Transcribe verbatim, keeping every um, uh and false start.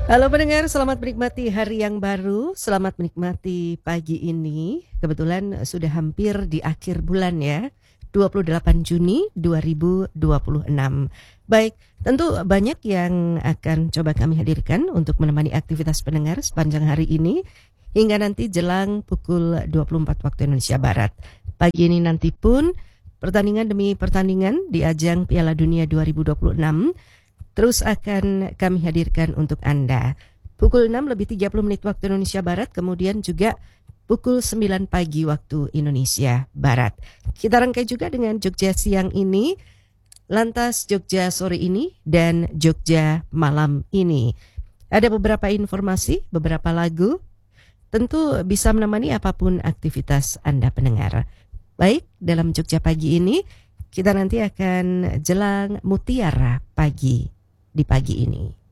Halo pendengar, selamat menikmati hari yang baru, selamat menikmati pagi ini. Kebetulan sudah hampir di akhir bulan ya, dua puluh delapan Juni dua ribu dua puluh enam. Baik, tentu banyak yang akan coba kami hadirkan untuk menemani aktivitas pendengar sepanjang hari ini hingga nanti jelang pukul dua puluh empat waktu Indonesia Barat. Pagi ini nanti pun pertandingan demi pertandingan di ajang Piala Dunia dua ribu dua puluh enam terus akan kami hadirkan untuk Anda. Pukul enam lebih tiga puluh menit waktu Indonesia Barat, kemudian juga pukul sembilan pagi waktu Indonesia Barat. Kita rangkai juga dengan Jogja siang ini, lantas Jogja sore ini, dan Jogja malam ini. Ada beberapa informasi, beberapa lagu, tentu bisa menemani apapun aktivitas Anda pendengar. Baik, dalam Jogja pagi ini, kita nanti akan jelang mutiara pagi di pagi ini.